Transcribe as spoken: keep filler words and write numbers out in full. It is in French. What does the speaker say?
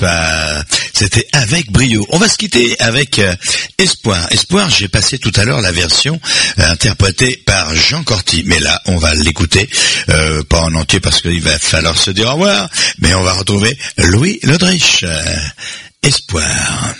pas. C'était avec brio. On va se quitter avec euh, Espoir. Espoir, j'ai passé tout à l'heure la version euh, interprétée par Jean Corty. Mais là, on va l'écouter, euh, pas en entier parce qu'il va falloir se dire au revoir, mais on va retrouver Louis Lodrich. Euh, Espoir.